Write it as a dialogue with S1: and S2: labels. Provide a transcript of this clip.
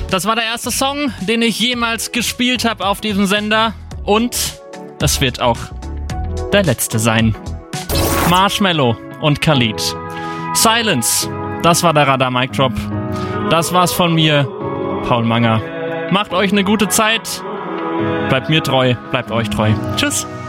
S1: Das war der erste Song, den ich jemals gespielt habe auf diesem Sender. Und es wird auch der letzte sein. Marshmello und Khalid. Silence, das war der Radar Mic Drop. Das war's von mir, Paul Manger. Macht euch eine gute Zeit. Bleibt mir treu, bleibt euch treu. Tschüss.